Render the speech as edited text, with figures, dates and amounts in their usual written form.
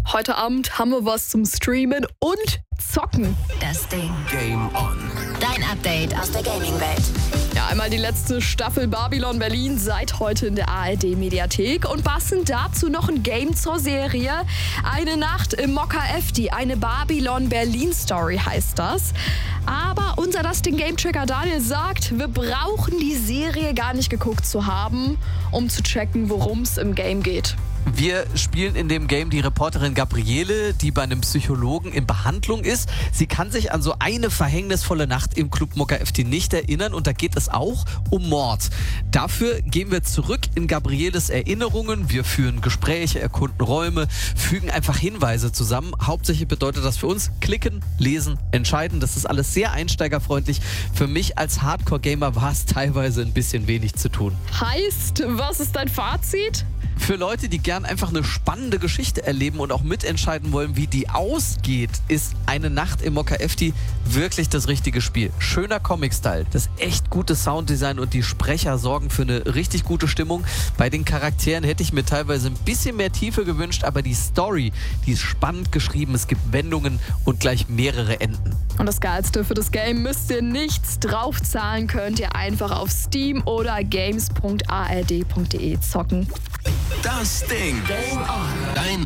Heute Abend haben wir was zum Streamen und Zocken. Das Ding. Game on. Dein Update aus der Gaming-Welt. Ja, einmal die letzte Staffel Babylon Berlin seit heute in der ARD-Mediathek und passend dazu noch ein Game zur Serie. Eine Nacht im Mokka Efti, eine Babylon Berlin Story heißt das. Aber unser Game-Checker Daniel sagt, wir brauchen die Serie gar nicht geguckt zu haben, um zu checken, worum es im Game geht. Wir spielen in dem Game die Reporterin Gabriele, die bei einem Psychologen in Behandlung ist. Sie kann sich an so eine verhängnisvolle Nacht im Club Mokka Efti nicht erinnern und da geht es auch um Mord. Dafür gehen wir zurück in Gabrieles Erinnerungen. Wir führen Gespräche, erkunden Räume, fügen einfach Hinweise zusammen. Hauptsächlich bedeutet das für uns klicken, lesen, entscheiden. Das ist alles sehr einsteigerfreundlich. Für mich als Hardcore-Gamer war es teilweise ein bisschen wenig zu tun. Heißt, was ist dein Fazit? Für Leute, die gern einfach eine spannende Geschichte erleben und auch mitentscheiden wollen, wie die ausgeht, ist eine Nacht im Mokka Efti wirklich das richtige Spiel. Schöner Comic-Style, das echt gute Sounddesign und die Sprecher sorgen für eine richtig gute Stimmung. Bei den Charakteren hätte ich mir teilweise ein bisschen mehr Tiefe gewünscht, aber die Story, die ist spannend geschrieben, es gibt Wendungen und gleich mehrere Enden. Und das Geilste, für das Game müsst ihr nichts draufzahlen, könnt ihr einfach auf Steam oder games.ard.de zocken. Das Ding. Game on. Dein